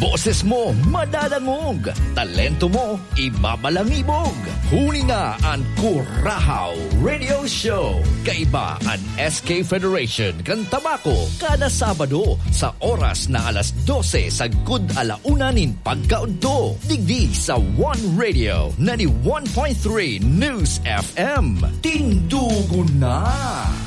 Boses mo madadangog, talento mo ibabalangibog. Huni nga ang Kurahaw Radio Show. Kaiba ang SK Federation kan Tabako kada Sabado sa oras na alas 12 sa Good Alauna nin pagkaunto. Digdi sa One Radio 91.3 News FM. Tindugo na!